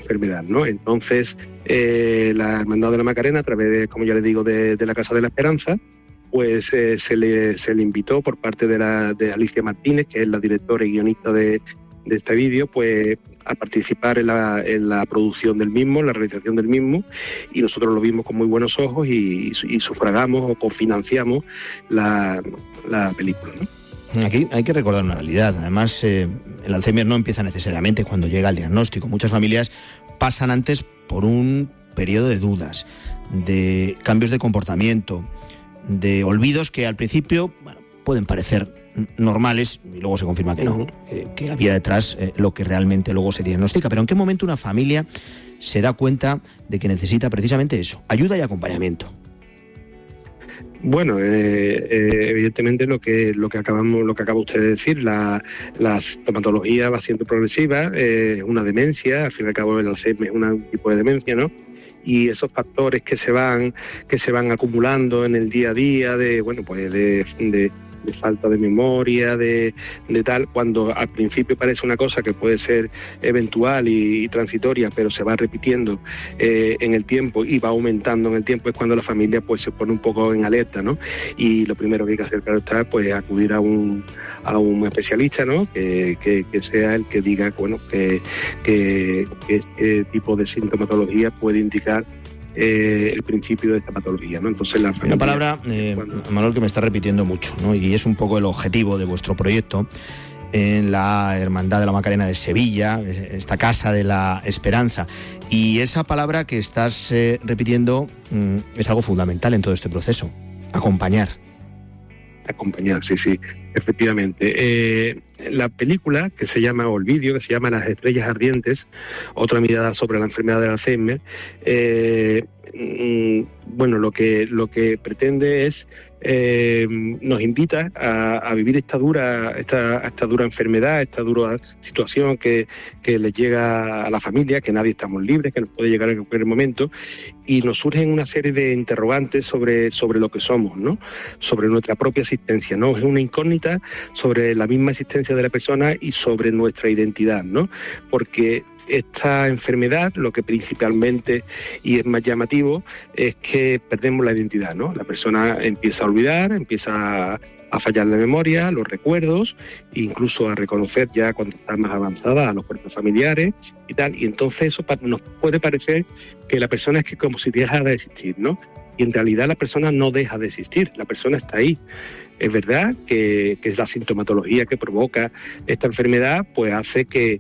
enfermedad, ¿no? Entonces, la Hermandad de la Macarena, a través de, como ya le digo, de la Casa de la Esperanza, pues se le invitó por parte de Alicia Martínez, que es la directora y guionista de este vídeo, pues a participar en la producción del mismo, en la realización del mismo, y nosotros lo vimos con muy buenos ojos y sufragamos o cofinanciamos la película, ¿no? Aquí hay que recordar una realidad. Además, el Alzheimer no empieza necesariamente cuando llega el diagnóstico. Muchas familias pasan antes por un periodo de dudas, de cambios de comportamiento, de olvidos que al principio pueden parecer normales y luego se confirma que no, que había detrás lo que realmente luego se diagnostica. Pero ¿en qué momento una familia se da cuenta de que necesita precisamente eso, ayuda y acompañamiento? Bueno, evidentemente lo que acaba usted de decir, la sintomatología va siendo progresiva, es una demencia, al fin y al cabo el Alzheimer es un tipo de demencia, ¿no? Y esos factores que se van acumulando en el día a día de falta de memoria, de tal, cuando al principio parece una cosa que puede ser eventual y transitoria, pero se va repitiendo en el tiempo y va aumentando en el tiempo, es cuando la familia pues se pone un poco en alerta, ¿no? Y lo primero que hay que hacer, claro está, pues acudir a un especialista, ¿no? Que sea el que diga, bueno, que este tipo de sintomatología puede indicar el principio de esta patología, ¿no? Entonces la familia, una palabra, Manuel, que me está repitiendo mucho, ¿no? Y es un poco el objetivo de vuestro proyecto en la Hermandad de la Macarena de Sevilla, esta Casa de la Esperanza. Y esa palabra que estás repitiendo es algo fundamental en todo este proceso: acompañar. Acompañar, sí, efectivamente. La película, que se llama, o el vídeo, que se llama Las estrellas ardientes, otra mirada sobre la enfermedad del Alzheimer, bueno, lo que pretende es, nos invita a vivir esta dura enfermedad, esta dura situación que les llega a la familia, que nadie estamos libres, que nos puede llegar en cualquier momento, y nos surgen una serie de interrogantes sobre lo que somos, ¿no? Sobre nuestra propia existencia, ¿no? Es una incógnita sobre la misma existencia de la persona y sobre nuestra identidad, ¿no? Porque esta enfermedad, lo que principalmente y es más llamativo, es que perdemos la identidad, ¿no? La persona empieza a olvidar, empieza a fallar la memoria, los recuerdos, incluso a reconocer ya cuando está más avanzada a los cuerpos familiares y tal, y entonces eso nos puede parecer que la persona es que como si dejara de existir, ¿no? Y en realidad la persona no deja de existir, la persona está ahí. Es verdad que es la sintomatología que provoca esta enfermedad, pues hace que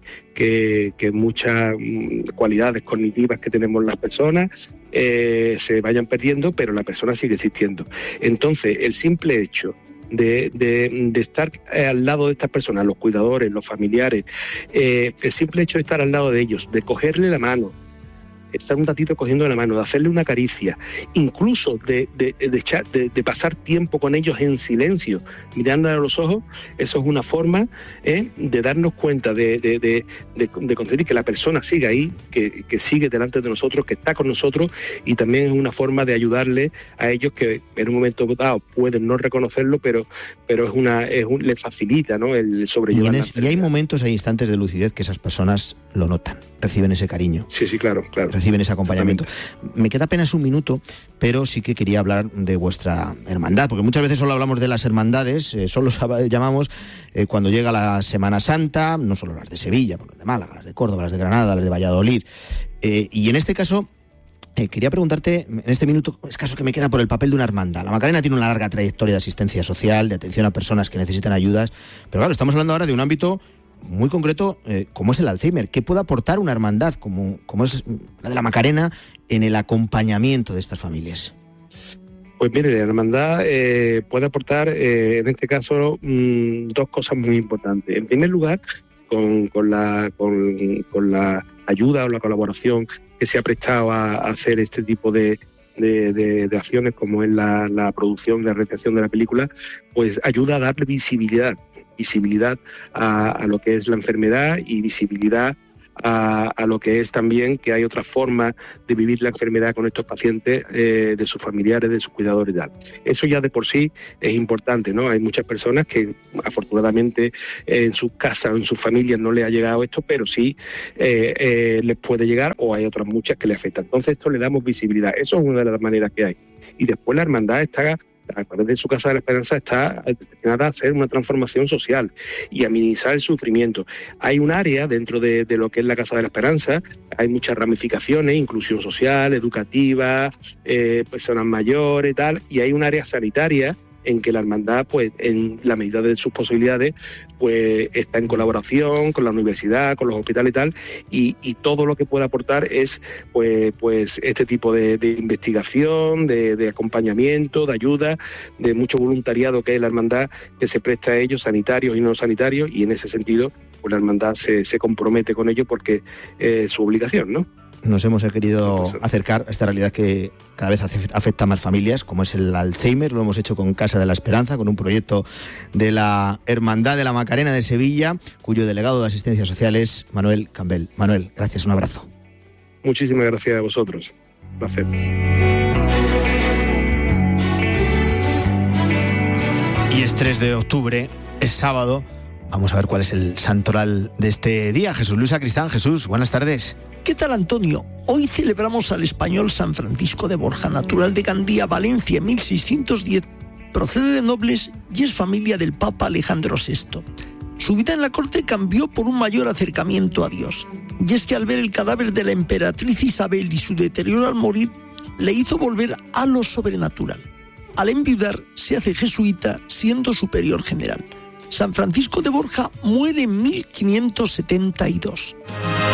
muchas cualidades cognitivas que tenemos las personas se vayan perdiendo, pero la persona sigue existiendo. Entonces, el simple hecho de estar al lado de estas personas, los cuidadores, los familiares, el simple hecho de estar al lado de ellos, de cogerle la mano, estar un ratito cogiendo la mano, de hacerle una caricia, incluso de pasar tiempo con ellos en silencio, mirándole a los ojos, eso es una forma de darnos cuenta, de conseguir que la persona siga ahí, que sigue delante de nosotros, que está con nosotros, y también es una forma de ayudarle a ellos que en un momento dado pueden no reconocerlo, pero les facilita, ¿no?, el sobrellevar. Y hay momentos, hay instantes de lucidez que esas personas lo notan, reciben ese cariño. Sí, claro. Reciben ese acompañamiento. Me queda apenas un minuto, pero sí que quería hablar de vuestra hermandad, porque muchas veces solo hablamos de las hermandades, solo llamamos cuando llega la Semana Santa, no solo las de Sevilla, las de Málaga, las de Córdoba, las de Granada, las de Valladolid. Y en este caso, quería preguntarte, en este minuto escaso que me queda, por el papel de una hermandad. La Macarena tiene una larga trayectoria de asistencia social, de atención a personas que necesitan ayudas, pero claro, estamos hablando ahora de un ámbito muy concreto, como es el Alzheimer. ¿Qué puede aportar una hermandad como es la de la Macarena en el acompañamiento de estas familias? Pues mire, la hermandad puede aportar, en este caso, dos cosas muy importantes. En primer lugar, con la ayuda o la colaboración que se ha prestado a hacer este tipo de acciones, como es la producción, la realización de la película, pues ayuda a darle visibilidad a lo que es la enfermedad y visibilidad a lo que es también que hay otra forma de vivir la enfermedad con estos pacientes, de sus familiares, de sus cuidadores y tal. Eso ya de por sí es importante, ¿no? Hay muchas personas que afortunadamente en sus casas, en sus familias no les ha llegado esto, pero sí les puede llegar, o hay otras muchas que le afectan. Entonces esto le damos visibilidad. Eso es una de las maneras que hay. Y después la hermandad está, a través de su Casa de la Esperanza, está destinada a hacer una transformación social y a minimizar el sufrimiento. Hay un área dentro de lo que es la Casa de la Esperanza, hay muchas ramificaciones, inclusión social, educativa, personas mayores y tal, y hay un área sanitaria en que la hermandad, pues en la medida de sus posibilidades, pues está en colaboración con la universidad, con los hospitales y tal, y todo lo que puede aportar es pues este tipo de investigación, de acompañamiento, de ayuda, de mucho voluntariado que es la hermandad, que se presta a ellos, sanitarios y no sanitarios, y en ese sentido pues la hermandad se compromete con ello porque es su obligación, ¿no? Nos hemos querido acercar a esta realidad que cada vez afecta a más familias, como es el Alzheimer. Lo hemos hecho con Casa de la Esperanza, con un proyecto de la Hermandad de la Macarena de Sevilla, cuyo delegado de Asistencia Social es Manuel Campbell. Manuel, gracias, un abrazo. Muchísimas gracias a vosotros. Un placer. Y es 3 de octubre, es sábado. Vamos a ver cuál es el santoral de este día. Jesús Luis Sacristán. Jesús, buenas tardes. ¿Qué tal, Antonio? Hoy celebramos al español San Francisco de Borja, natural de Gandía, Valencia, en 1610. Procede de nobles y es familia del Papa Alejandro VI. Su vida en la corte cambió por un mayor acercamiento a Dios. Y es que al ver el cadáver de la emperatriz Isabel y su deterioro al morir, le hizo volver a lo sobrenatural. Al enviudar, se hace jesuita, siendo superior general. San Francisco de Borja muere en 1572.